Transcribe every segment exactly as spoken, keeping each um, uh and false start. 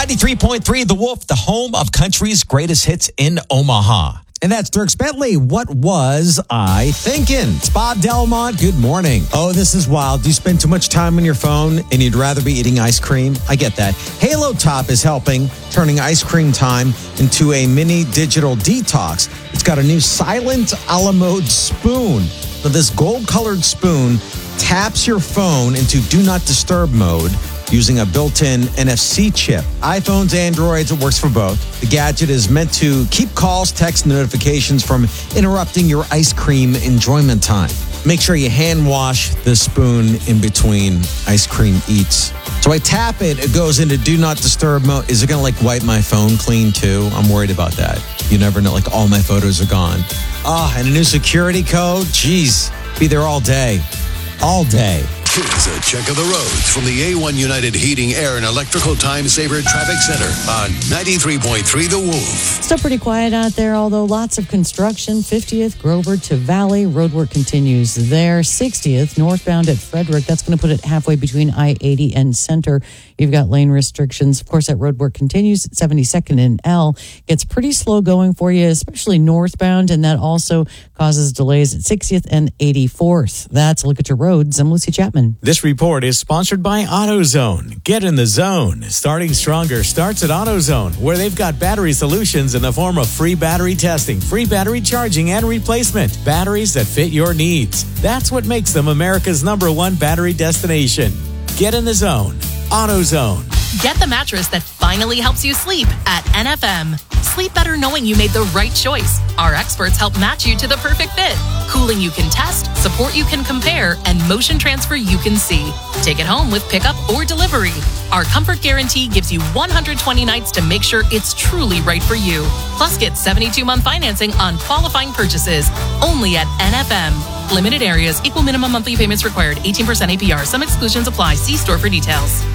ninety-three point three The Wolf, the home of country's greatest hits in Omaha. And that's Dirk Bentley. What was I thinking? It's Bob Delmont. Good morning. Oh, this is wild. Do you spend too much time on your phone and you'd rather be eating ice cream? I get that. Halo Top is helping, turning ice cream time into a mini digital detox. It's got a new silent a la mode spoon. Now, this gold-colored spoon taps your phone into do not disturb mode using a built-in N F C chip. iPhones, Androids, it works for both. The gadget is meant to keep calls, texts, and notifications from interrupting your ice cream enjoyment time. Make sure you hand wash the spoon in between ice cream eats. So I tap it, it goes into do not disturb mode. Is it going to like wipe my phone clean too? I'm worried about that. You never know, like all my photos are gone. Ah, and a new security code? Jeez, be there all day. All day. Here's a check of the roads from the A one United Heating, Air, and Electrical Time Saver Traffic Center on ninety-three point three The Wolf. Still pretty quiet out there, although lots of construction. fiftieth, Grover to Valley. Roadwork continues there. sixtieth, northbound at Frederick. That's going to put it halfway between I eighty and Center. You've got lane restrictions. Of course, that roadwork continues at seventy-second and L. Gets pretty slow going for you, especially northbound, and that also causes delays at sixtieth and eighty-fourth. That's a look at your roads. I'm Lucy Chapman. This report is sponsored by AutoZone. Get in the zone. Starting stronger starts at AutoZone, where they've got battery solutions in the form of free battery testing, free battery charging, and replacement. Batteries that fit your needs. That's what makes them America's number one battery destination. Get in the zone. AutoZone. Get the mattress that finally helps you sleep at N F M. Sleep better knowing you made the right choice. Our experts help match you to the perfect fit. Cooling you can test, support you can compare, and motion transfer you can see. Take it home with pickup or delivery. Our comfort guarantee gives you one hundred twenty nights to make sure it's truly right for you. Plus, get seventy-two month financing on qualifying purchases. Only at N F M. Limited areas, equal minimum monthly payments required, eighteen percent A P R. Some exclusions apply. See store for details.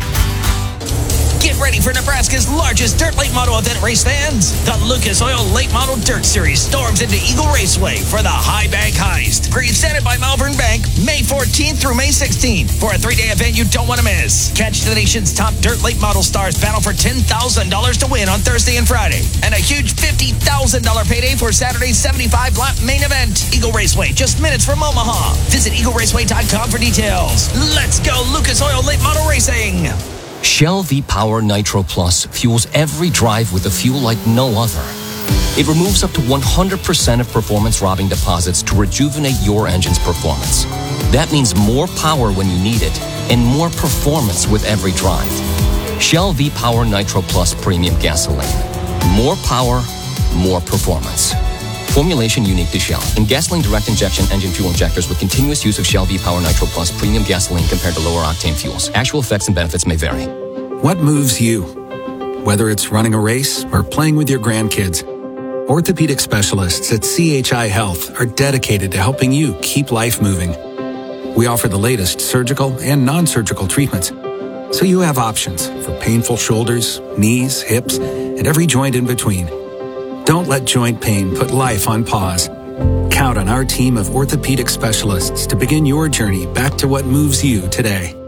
Get ready for Nebraska's largest dirt late model event, race fans. The Lucas Oil Late Model Dirt Series storms into Eagle Raceway for the High Bank Heist. Presented by Malvern Bank, May fourteenth through May sixteenth. For a three-day event you don't want to miss. Catch the nation's top dirt late model stars battle for ten thousand dollars to win on Thursday and Friday. And a huge fifty thousand dollars payday for Saturday's seventy-five lap main event. Eagle Raceway, just minutes from Omaha. Visit eagle raceway dot com for details. Let's go Lucas Oil Late Model Racing. Shell V-Power Nitro Plus fuels every drive with a fuel like no other. It removes up to one hundred percent of performance-robbing deposits to rejuvenate your engine's performance. That means more power when you need it and more performance with every drive. Shell V-Power Nitro Plus Premium Gasoline. More power, more performance. Formulation unique to Shell. In gasoline direct injection engine fuel injectors with continuous use of Shell V-Power Nitro Plus Premium Gasoline compared to lower octane fuels. Actual effects and benefits may vary. What moves you? Whether it's running a race or playing with your grandkids, orthopedic specialists at C H I Health are dedicated to helping you keep life moving. We offer the latest surgical and non-surgical treatments, so you have options for painful shoulders, knees, hips, and every joint in between. Don't let joint pain put life on pause. Count on our team of orthopedic specialists to begin your journey back to what moves you today.